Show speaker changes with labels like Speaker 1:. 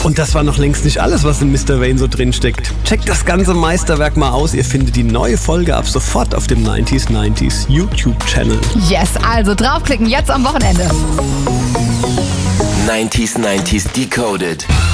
Speaker 1: Und das war noch längst nicht alles, was in Mr. Vain so drin steckt. Checkt das ganze Meisterwerk mal aus. Ihr findet die neue Folge ab sofort auf dem 90s YouTube-Channel.
Speaker 2: Yes, also draufklicken, jetzt am Wochenende.
Speaker 3: 90s Decoded.